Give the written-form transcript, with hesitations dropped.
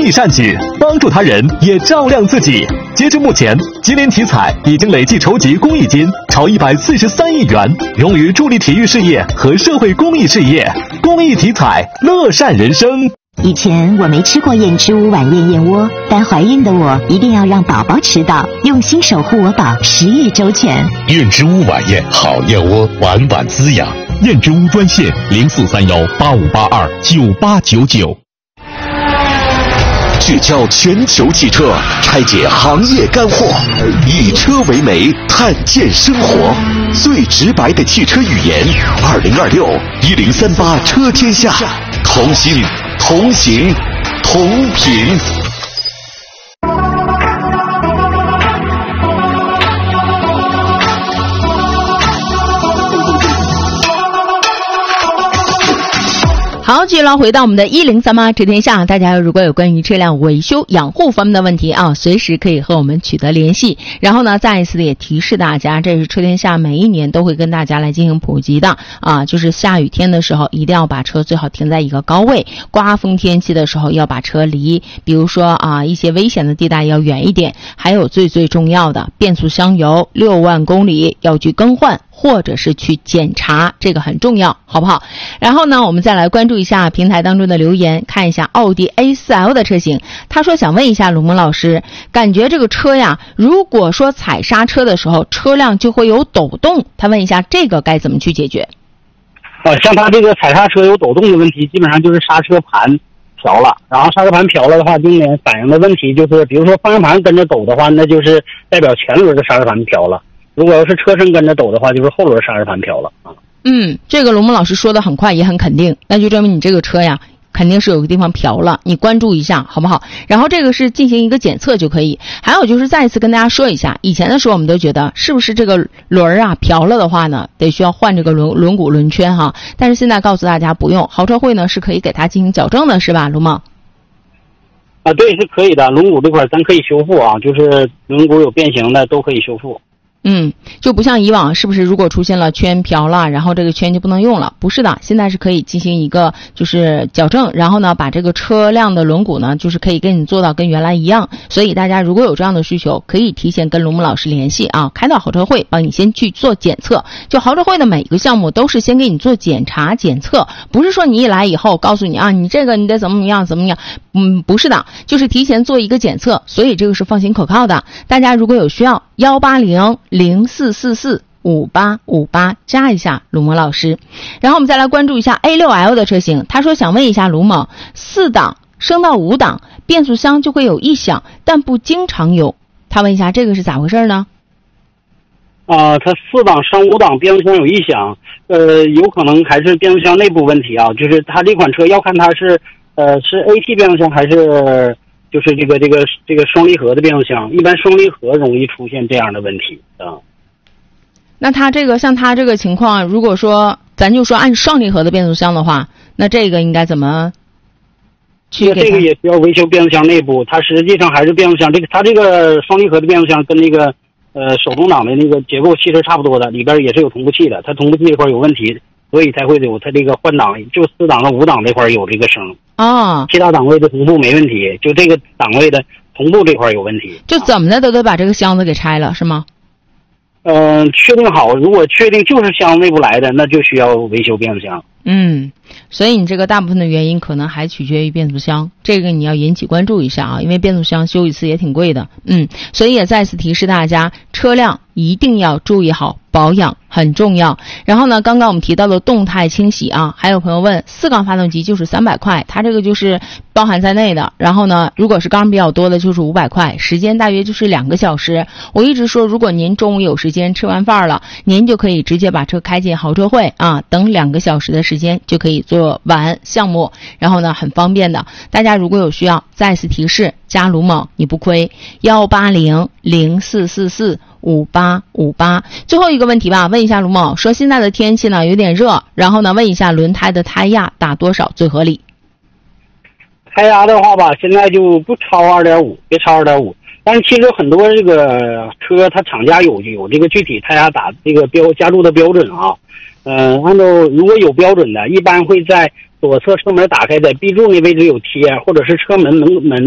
益善举，帮助他人也照亮自己。截至目前，吉林体彩已经累计筹集公益金超143亿元，用于助力体育事业和社会公益事业。公益体彩，乐善人生。 以前我没吃过燕之屋晚宴燕窝，但怀孕的我一定要让宝宝吃到，用心守护我宝，10日周全。 燕之屋晚宴好燕窝，晚晚滋养。燕之屋专线043185829899。 聚焦全球汽车，拆解行业干货，以车为媒，探见生活，最直白的汽车语言。20261038车天下，同心同行同品。 好，继续来回到我们的1038车天下，大家如果有关于车辆维修养护方面的问题啊，随时可以和我们取得联系。然后呢，再一次的也提示大家，这是车天下每一年都会跟大家来进行普及的啊，就是下雨天的时候一定要把车最好停在一个高位，刮风天气的时候要把车离比如说啊一些危险的地带要远一点，还有最重要的变速箱油6万公里要去更换或者是去检查，这个很重要，好不好？然后呢，我们再来关注一下平台当中的留言，看一下奥迪 A4L 的车型。他说想问一下鲁蒙老师，感觉这个车呀，如果说踩刹车的时候车辆就会有抖动，他问一下这个该怎么去解决？ 像他这个踩刹车有抖动的问题，基本上就是刹车盘飘了，然后刹车盘飘了的话，重点反映的问题就是，比如说方向盘跟着抖的话，那就是代表前轮的刹车盘飘了。如果要是车身跟着抖的话，就是后轮刹车盘飘了啊。 这个龙蒙老师说的很快也很肯定，那就证明你这个车呀肯定是有个地方飘了，你关注一下好不好？然后这个是进行一个检测就可以。还有就是再一次跟大家说一下，以前的时候我们都觉得是不是这个轮啊飘了的话呢，得需要换这个轮毂轮圈哈，但是现在告诉大家不用，豪车会呢是可以给它进行矫正的，是吧，龙蒙？ 对，是可以的，轮毂这块咱可以修复啊，就是轮毂有变形的都可以修复。 就不像以往是不是如果出现了圈飘了，然后这个圈就不能用了，不是的，现在是可以进行一个就是矫正，然后呢把这个车辆的轮毂呢就是可以跟你做到跟原来一样。所以大家如果有这样的需求，可以提前跟龙木老师联系啊，开到豪车会帮你先去做检测。就豪车会的每一个项目都是先给你做检查检测，不是说你一来以后告诉你啊你这个你得怎么样，不是的，就是提前做一个检测，所以这个是放心可靠的。大家如果有需要18004445858加一下鲁蒙老师。然后我们再来关注一下 A6L 的车型，他说想问一下鲁蒙，4档升到5档变速箱就会有异响，但不经常有，他问一下这个是咋回事呢？ 它4档升5档变速箱有异响，有可能还是变速箱内部问题啊，就是它这款车要看它是AT 变速箱还是就是这个双离合的变速箱，一般双离合容易出现这样的问题啊。 那它这个像它这个情况，如果说咱就说按双离合的变速箱的话，那这个应该怎么去给它？这个也需要维修变速箱内部，它实际上还是变速箱它这个双离合的变速箱跟那个手动挡的那个结构其实差不多的，里边也是有同步器的，它同步器这块有问题，所以才会有它这个换挡，就4档和5档这块有这个声其他档位的同步没问题，就这个档位的同步这块有问题， 就怎么的都得把这个箱子给拆了是吗？ 确定好，如果确定就是箱子内部来的，那就需要维修变速箱。 所以你这个大部分的原因可能还取决于变速箱，这个你要引起关注一下啊，因为变速箱修一次也挺贵的。所以也再次提示大家，车辆一定要注意好保养，很重要。然后呢，刚刚我们提到的动态清洗啊，还有朋友问4缸发动机就是300块，它这个就是包含在内的。然后呢，如果是缸比较多的就是500块，时间大约就是2个小时。我一直说，如果您中午有时间吃完饭了，您就可以直接把车开进豪车会啊，等2个小时的时间就可以做完项目，然后呢很方便的。大家如果有需要，再次提示加鲁猛你不亏，18004445858。最后一个问题吧，问一下卢某，说现在的天气呢有点热，然后呢问一下轮胎的胎压打多少最合理？ 胎压的话吧，现在就不超2.5，别超2.5。但是其实很多这个车它厂家有这个具体胎压打这个加注的标准啊。按照如果有标准的，一般会在左侧车门打开在 B 柱那位置有贴，或者是车门